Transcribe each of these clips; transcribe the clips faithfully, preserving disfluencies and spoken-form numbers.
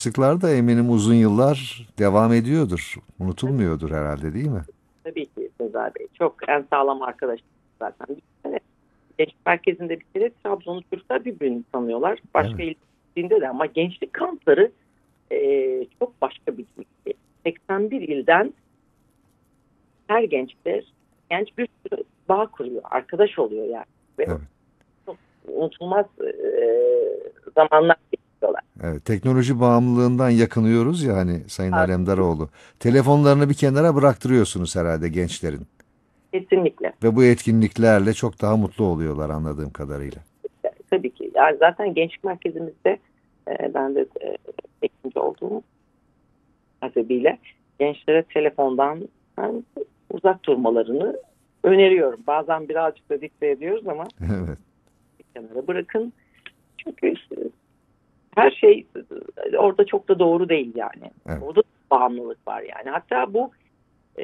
Sıklar da eminim uzun yıllar devam ediyordur. Tabii, Unutulmuyordur herhalde, değil mi? tabii ki Sezer Bey. Çok en sağlam arkadaşım zaten. Bir kere gençlik merkezinde bir kere Trabzonlu çocuklar birbirini tanıyorlar. Başka Evet. ilinde de ama gençlik kampları e, çok başka bir şey. seksen bir ilden her gençler genç bir sürü bağ kuruyor. Arkadaş oluyor yani. Ve Evet. çok unutulmaz e, zamanlar geçiriyorlar. Evet. Teknoloji bağımlılığından yakınıyoruz ya hani Sayın Alemdaroğlu. Telefonlarını bir kenara bıraktırıyorsunuz herhalde gençlerin. Kesinlikle. Ve bu etkinliklerle çok daha mutlu oluyorlar anladığım kadarıyla. Tabii ki. Yani zaten gençlik merkezimizde e, ben de e, eğitimci olduğum hasebiyle gençlere telefondan yani, uzak durmalarını öneriyorum. Bazen birazcık da dikte ediyoruz ama Evet. bir kenara bırakın. Çünkü işte her şey e, orada çok da doğru değil yani. Evet. Orada bağımlılık var yani. Hatta bu e,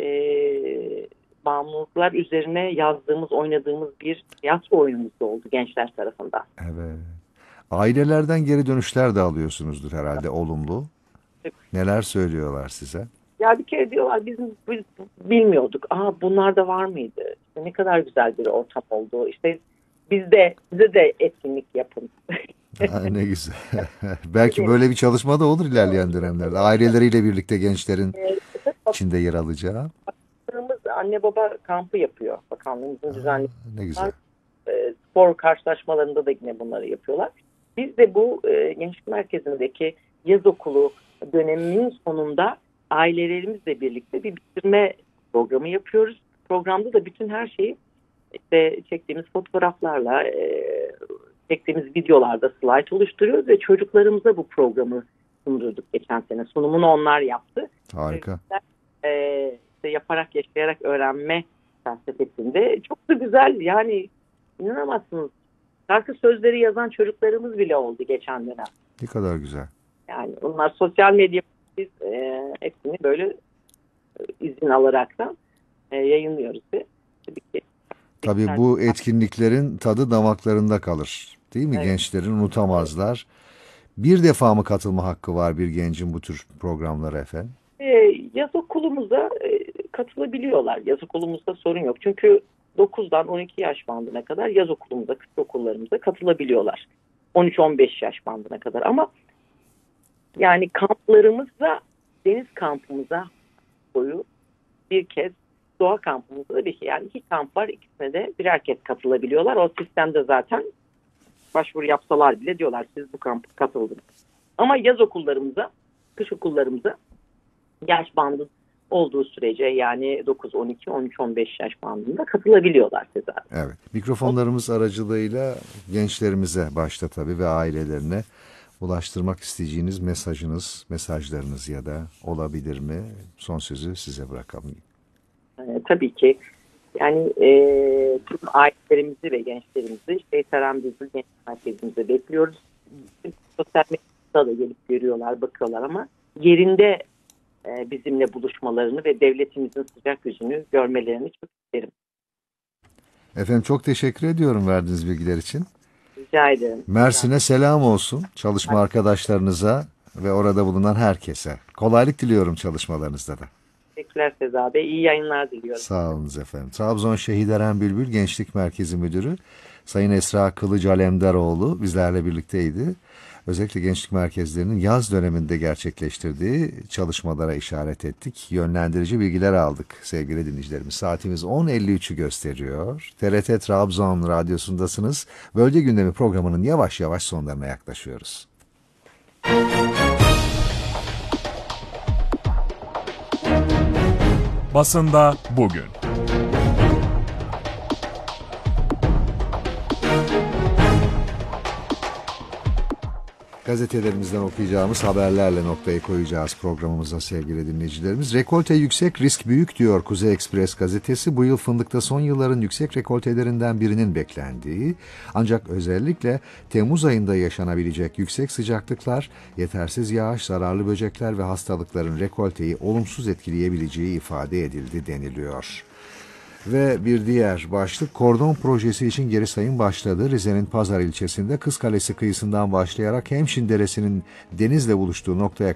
bağımlılıklar üzerine yazdığımız, oynadığımız bir tiyatro oyunumuz da oldu gençler tarafından. Evet. Ailelerden geri dönüşler de alıyorsunuzdur herhalde olumlu. Neler söylüyorlar size? Ya bir kere diyorlar biz, biz bilmiyorduk. Aa bunlar da var mıydı? İşte ne kadar güzel bir ortam oldu. İşte biz de bize de etkinlik yapın. Ha, ne güzel. Belki böyle bir çalışma da olur ilerleyen dönemlerde. Aileleriyle birlikte gençlerin içinde yer alacağı. Bakanlığımız anne baba kampı yapıyor. Bakanlığımızın düzenli Ne güzel. e, spor karşılaşmalarında da yine bunları yapıyorlar. Biz de bu e, gençlik merkezindeki yaz okulu döneminin sonunda ailelerimizle birlikte bir bitirme programı yapıyoruz. Programda da bütün her şeyi işte çektiğimiz fotoğraflarla, e, çektiğimiz videolarda slide oluşturuyoruz ve çocuklarımıza bu programı sundurduk geçen sene. Sunumunu onlar yaptı. Ve Harika. bizler, e, işte yaparak, yaşayarak öğrenme felsefesinde çok da güzel yani inanamazsınız. Şarkı sözleri yazan çocuklarımız bile oldu geçen dönem. Ne kadar güzel. Yani bunlar sosyal medya biz e, hepsini böyle e, izin alarak da e, yayınlıyoruz. Ve tabii ki Tabii bu etkinliklerin tadı damaklarında kalır. Değil mi? evet, Gençlerin unutamazlar. Bir defa mı katılma hakkı var bir gencin bu tür programlara efendim? E, yaz okulumuza e, katılabiliyorlar. Yaz okulumuzda sorun yok. Çünkü dokuzdan on iki yaş bandına kadar yaz okulumuza, kış okullarımıza katılabiliyorlar. on üç on beş yaş bandına kadar. Ama yani kamplarımızda, deniz kampımıza boyu bir kez, doğa kampımızda da bir şey. Yani iki kamp var. İkisine de birer kez katılabiliyorlar. O sistemde zaten başvuru yapsalar bile diyorlar siz bu kampa katıldınız. Ama yaz okullarımıza, kış okullarımıza yaş bandı olduğu sürece yani dokuz, on iki, on üç, on beş yaş bandında katılabiliyorlar Sezer. Evet. O Mikrofonlarımız aracılığıyla gençlerimize başta tabii ve ailelerine ulaştırmak isteyeceğiniz mesajınız, mesajlarınız ya da olabilir mi? Son sözü size bırakalım. e, tabii ki yani e, tüm ailelerimizi ve gençlerimizi işte Seren Düzül Genç Merkezimize bekliyoruz. Sosyal medyada da gelip görüyorlar, bakıyorlar ama yerinde e, bizimle buluşmalarını ve devletimizin sıcak yüzünü görmelerini çok isterim. Efendim çok teşekkür ediyorum verdiğiniz bilgiler için. Rica ederim. Rica Mersin'e selam olsun çalışma arkadaşlarınıza ve orada bulunan herkese. Kolaylık diliyorum çalışmalarınızda da. Teşekkürler Seza Bey. İyi yayınlar diliyorum. Sağ olunuz efendim. Trabzon Şehit Eren Bülbül Gençlik Merkezi Müdürü Sayın Esra Kılıcı Alemdaroğlu bizlerle birlikteydi. Özellikle gençlik merkezlerinin yaz döneminde gerçekleştirdiği çalışmalara işaret ettik. Yönlendirici bilgiler aldık sevgili dinleyicilerimiz. Saatimiz on elli üçü gösteriyor. T R T Trabzon Radyosu'ndasınız. Bölge gündemi programının yavaş yavaş sonlarına yaklaşıyoruz. Basında bugün. Gazetelerimizden okuyacağımız haberlerle noktayı koyacağız programımıza sevgili dinleyicilerimiz. Rekolte yüksek, risk büyük diyor Kuzey Ekspres gazetesi. Bu yıl fındıkta son yılların yüksek rekoltelerinden birinin beklendiği, ancak özellikle Temmuz ayında yaşanabilecek yüksek sıcaklıklar, yetersiz yağış, zararlı böcekler ve hastalıkların rekolteyi olumsuz etkileyebileceği ifade edildi deniliyor. Ve bir diğer başlık, kordon projesi için geri sayım başladı. Rize'nin Pazar ilçesinde Kız Kalesi kıyısından başlayarak Hemşin Deresi'nin denizle buluştuğu noktaya